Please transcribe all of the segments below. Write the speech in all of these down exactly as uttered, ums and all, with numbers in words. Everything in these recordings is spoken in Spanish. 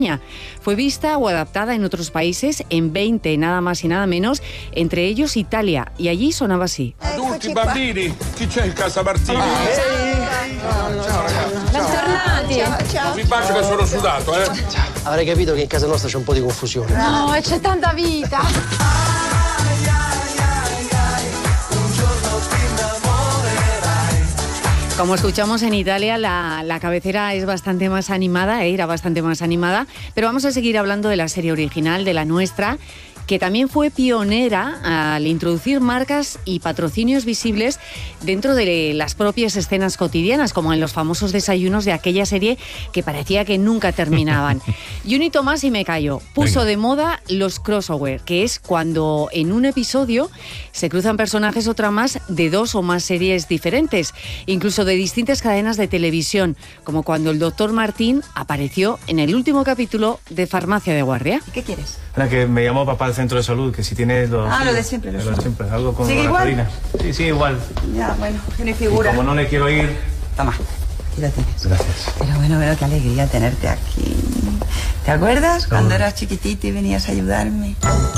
Fue vista o adaptada en otros países, en veinte nada más y nada menos, entre ellos Italia, y allí sonaba así. Adulti, bambini, chi c'è in casa Martini? Bentornati. Mi bacio che sono sudato, eh? Avrei capito che in casa nostra c'è un po' di confusione. No, c'è tanta vita. Como escuchamos en Italia, la, la cabecera es bastante más animada, era bastante más animada, pero vamos a seguir hablando de la serie original, de la nuestra, que también fue pionera al introducir marcas y patrocinios visibles dentro de las propias escenas cotidianas, como en los famosos desayunos de aquella serie que parecía que nunca terminaban. Y un hito más y me callo. Puso Venga. de moda los crossover, que es cuando en un episodio se cruzan personajes otra más de dos o más series diferentes, incluso de distintas cadenas de televisión, como cuando el doctor Martín apareció en el último capítulo de Farmacia de Guardia. ¿Qué quieres? Ahora que me llamó papá al centro de salud, que si tienes los... Ah, lo de siempre, lo de siempre. Algo con ¿Sigue la igual? Corina. Sí, sí, igual. Ya, bueno, tiene figura. Y como no le quiero ir... Toma, aquí la tienes. Gracias. Pero bueno, bueno, qué alegría tenerte aquí. ¿Te acuerdas cuando eras chiquitito y venías a ayudarme?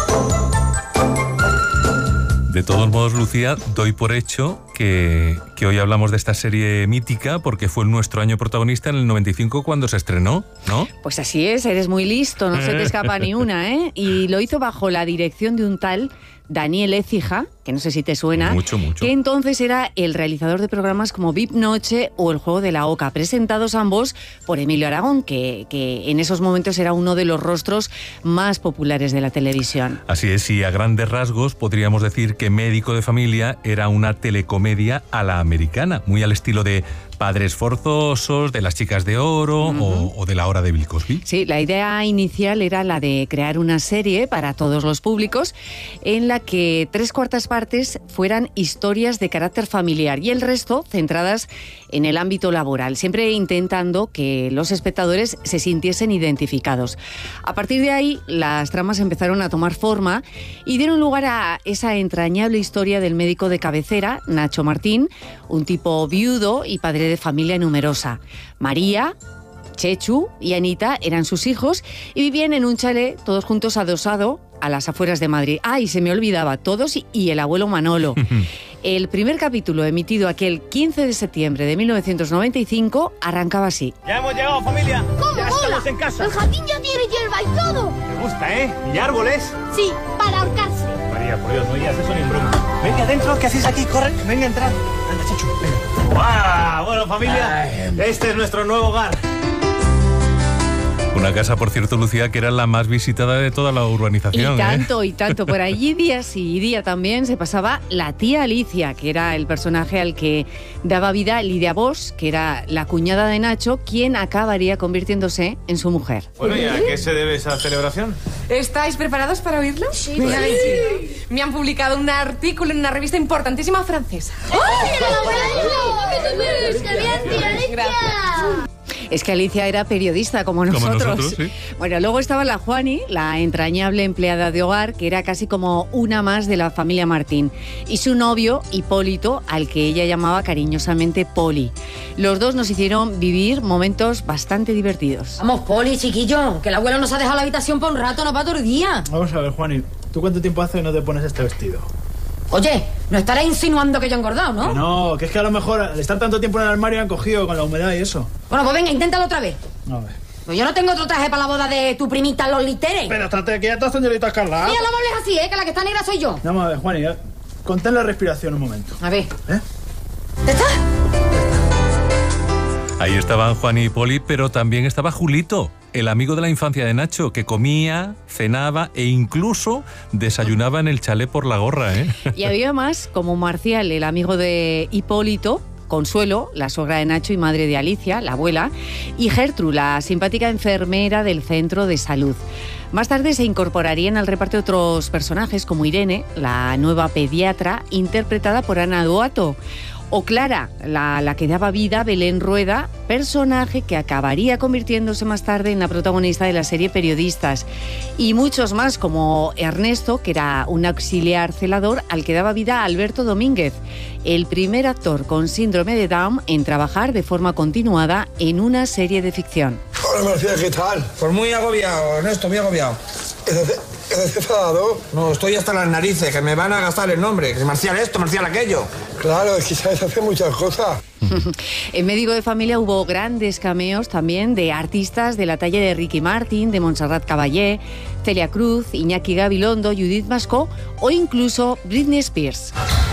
De todos modos, Lucía, doy por hecho que, que hoy hablamos de esta serie mítica porque fue nuestro año protagonista en el noventa y cinco cuando se estrenó, ¿no? Pues así es, eres muy listo, no se te escapa ni una, ¿eh? Y lo hizo bajo la dirección de un tal Daniel Écija, que no sé si te suena, mucho, mucho. que entonces era el realizador de programas como V I P Noche o El Juego de la Oca, presentados ambos por Emilio Aragón, que, que en esos momentos era uno de los rostros más populares de la televisión. Así es, y a grandes rasgos podríamos decir que Médico de Familia era una telecomedia a la americana, muy al estilo de Padres Forzosos, de Las Chicas de Oro uh-huh. o, o de La Hora de Bill Cosby. Sí, la idea inicial era la de crear una serie para todos los públicos en la que tres cuartas partes fueran historias de carácter familiar y el resto centradas en el ámbito laboral, siempre intentando que los espectadores se sintiesen identificados. A partir de ahí, las tramas empezaron a tomar forma y dieron lugar a esa entrañable historia del médico de cabecera, Nacho Martín, un tipo viudo y padre de familia numerosa. María, Chechu y Anita eran sus hijos y vivían en un chalet todos juntos adosado a las afueras de Madrid. Ah, y se me olvidaba, todos y, y el abuelo Manolo. El primer capítulo, emitido aquel quince de septiembre de mil novecientos noventa y cinco, arrancaba así. ¡Ya hemos llegado, familia! ¿Cómo? ¡Ya Hola. estamos en casa! El jardín ya tiene hierba y todo. ¿Te gusta, eh? ¿Y árboles? Sí, para ahorcarse. María, por Dios, no digas eso ni en broma. Venga, adentro, ¿qué hacéis aquí? Corre, venga, entrad. Anda, Chechu, venga. ¡Guau! Bueno, familia, Ay. este es nuestro nuevo hogar. Una casa, por cierto, Lucía, que era la más visitada de toda la urbanización. Y tanto, ¿eh? y tanto. Por allí día sí y día también se pasaba la tía Alicia, que era el personaje al que daba vida Lidia Bosch, que era la cuñada de Nacho, quien acabaría convirtiéndose en su mujer. Bueno, ¿y a qué se debe esa celebración? ¿Estáis preparados para oírlo? Sí. Venga, Sí. sí. Me han publicado un artículo en una revista importantísima francesa. ¡Ay, enhorabuena! ¡Qué bien, tía Alicia! Es que Alicia era periodista como nosotros. Como nosotros, sí. Bueno, luego estaba la Juani, la entrañable empleada de hogar, que era casi como una más de la familia Martín, y su novio, Hipólito, al que ella llamaba cariñosamente Poli. Los dos nos hicieron vivir momentos bastante divertidos. Vamos, Poli, chiquillo, que el abuelo nos ha dejado la habitación por un rato, no para todo el día. Vamos a ver, Juani, ¿tú cuánto tiempo hace que no te pones este vestido? Oye, no estarás insinuando que yo he engordado, ¿no? Que no, que es que a lo mejor al estar tanto tiempo en el armario han cogido con la humedad y eso. Bueno, pues venga, inténtalo otra vez. A ver. Pues yo no tengo otro traje para la boda de tu primita Los Literes. Pero trate que ya estás, señorita Carla. Mira, no me hables así, ¿eh? Que la que está negra soy yo. Vamos a ver, Juani, ya. Contén la respiración un momento. A ver. ¿Eh? ¿Te está? Ahí estaban Juan y Poli, pero también estaba Julito, el amigo de la infancia de Nacho, que comía, cenaba e incluso desayunaba en el chalet por la gorra, ¿eh? Y había más, como Marcial, el amigo de Hipólito, Consuelo, la suegra de Nacho y madre de Alicia, la abuela, y Gertrude, la simpática enfermera del centro de salud. Más tarde se incorporarían al reparto otros personajes como Irene, la nueva pediatra, interpretada por Ana Duato, o Clara, la, la que daba vida a Belén Rueda, personaje que acabaría convirtiéndose más tarde en la protagonista de la serie Periodistas. Y muchos más, como Ernesto, que era un auxiliar celador al que daba vida a Alberto Domínguez, el primer actor con síndrome de Down en trabajar de forma continuada en una serie de ficción. Hola, Marcial, ¿qué tal? Pues muy agobiado, Ernesto, muy agobiado. ¿Estás enfadado? No, estoy hasta las narices, que me van a gastar el nombre. Que Marcial esto, Marcial aquello. Claro, es que sabes hacer muchas cosas. En Médico de Familia hubo grandes cameos también de artistas de la talla de Ricky Martin, de Montserrat Caballé, Celia Cruz, Iñaki Gabilondo, Judith Mascó o incluso Britney Spears.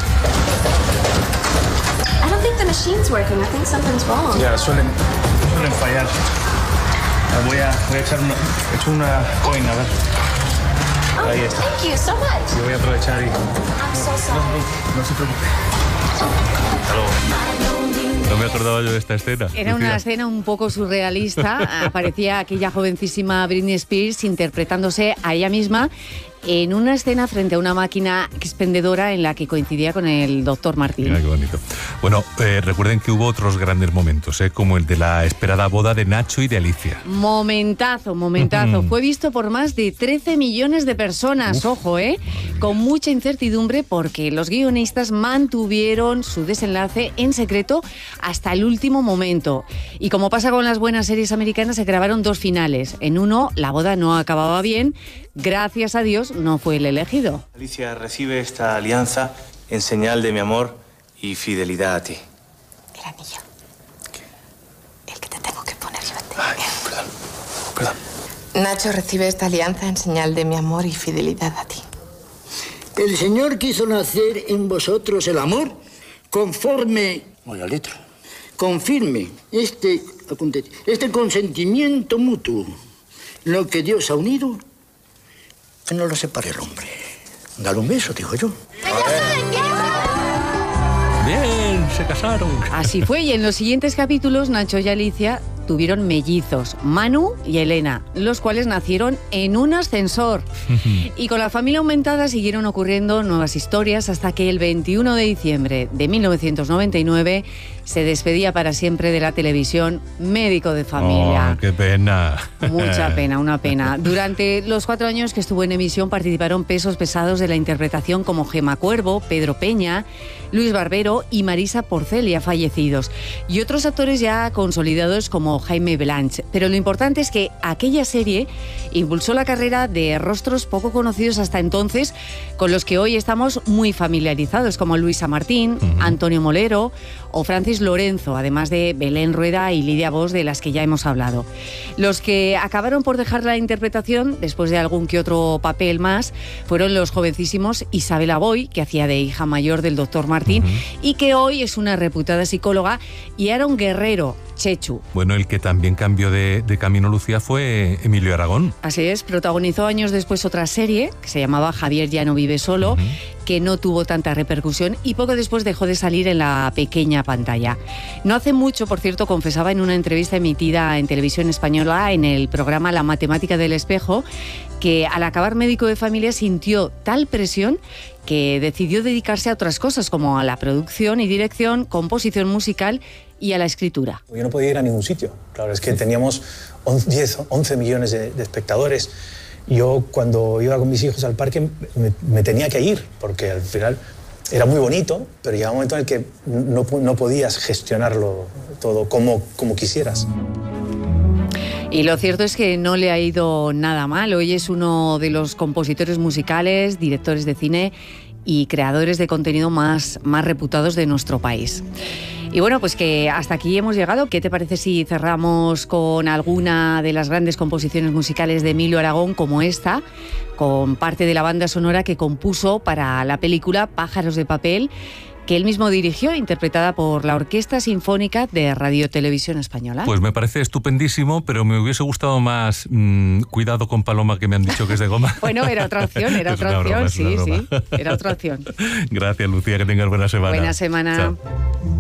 I don't think the machine's working. I think something's wrong. Ya, suelen, suelen fallar. Voy a, voy a echar una, he hecho una coin, a ver. Oh, ahí está. Thank you so much. Y voy a aprovechar y... I'm so sorry. No se preocupe. Hasta luego. No me acordaba yo de esta escena. Era una escena un poco surrealista. Aparecía aquella jovencísima Britney Spears interpretándose a ella misma en una escena frente a una máquina expendedora en la que coincidía con el doctor Martín. Mira qué bonito. Bueno, eh, recuerden que hubo otros grandes momentos, eh, como el de la esperada boda de Nacho y de Alicia. Momentazo, momentazo. Fue visto por más de trece millones de personas, Uf. ojo, ¿eh? Con mucha incertidumbre porque los guionistas mantuvieron su desenlace en secreto hasta el último momento. Y como pasa con las buenas series americanas, se grabaron dos finales. En uno, la boda no acababa bien. Gracias a Dios, no fue el elegido. Alicia, recibe esta alianza en señal de mi amor y fidelidad a ti. El anillo. ¿Qué? El que te tengo que poner yo a ti. Ay, perdón, perdón. Nacho recibe esta alianza en señal de mi amor y fidelidad a ti. El Señor quiso nacer en vosotros el amor conforme a la letra. Confirme este, este consentimiento mutuo. Lo que Dios ha unido, que no lo separe el hombre. Dale un beso, digo yo. Bien, se casaron. Así fue, y en los siguientes capítulos Nacho y Alicia tuvieron mellizos, Manu y Elena, los cuales nacieron en un ascensor. Y con la familia aumentada siguieron ocurriendo nuevas historias hasta que el veintiuno de diciembre de mil novecientos noventa y nueve se despedía para siempre de la televisión Médico de Familia. Oh, qué pena. Mucha pena, una pena. Durante los cuatro años que estuvo en emisión participaron pesos pesados de la interpretación como Gemma Cuervo, Pedro Peña, Luis Barbero y Marisa Porcel, ya fallecidos, y otros actores ya consolidados como Jaime Blanch. Pero lo importante es que aquella serie impulsó la carrera de rostros poco conocidos hasta entonces, con los que hoy estamos muy familiarizados, como Luisa Martín, uh-huh. Antonio Molero o Francis Lorenzo, además de Belén Rueda y Lidia Bosch, de las que ya hemos hablado. Los que acabaron por dejar la interpretación, después de algún que otro papel más, fueron los jovencísimos Isabel Aboy, que hacía de hija mayor del doctor Martín, uh-huh. y que hoy es una reputada psicóloga, y Aaron Guerrero, Chechu. Bueno, el que también cambió de, de camino, Lucía, fue Emilio Aragón. Así es, protagonizó años después otra serie que se llamaba Javier ya no vive solo, uh-huh. que no tuvo tanta repercusión y poco después dejó de salir en la pequeña pantalla. No hace mucho, por cierto, confesaba en una entrevista emitida en televisión española en el programa La Matemática del Espejo que al acabar Médico de Familia sintió tal presión que decidió dedicarse a otras cosas como a la producción y dirección, composición musical y a la escritura. Yo no podía ir a ningún sitio. Claro, es que teníamos diez, once millones de, de espectadores. Yo cuando iba con mis hijos al parque me, me tenía que ir, porque al final era muy bonito, pero llegaba un momento en el que no, no podías gestionarlo todo como, como quisieras. Y lo cierto es que no le ha ido nada mal. Hoy es uno de los compositores musicales, directores de cine y creadores de contenido más, más reputados de nuestro país. Y bueno, pues que hasta aquí hemos llegado. ¿Qué te parece si cerramos con alguna de las grandes composiciones musicales de Emilio Aragón, como esta, con parte de la banda sonora que compuso para la película Pájaros de Papel, que él mismo dirigió, interpretada por la Orquesta Sinfónica de Radio Televisión Española? Pues me parece estupendísimo, pero me hubiese gustado más mmm, Cuidado con Paloma, que me han dicho que es de goma. Bueno, era otra opción, era otra opción, broma, sí, sí, era otra opción. Gracias, Lucía, que tengas buena semana. Buena semana. Chao.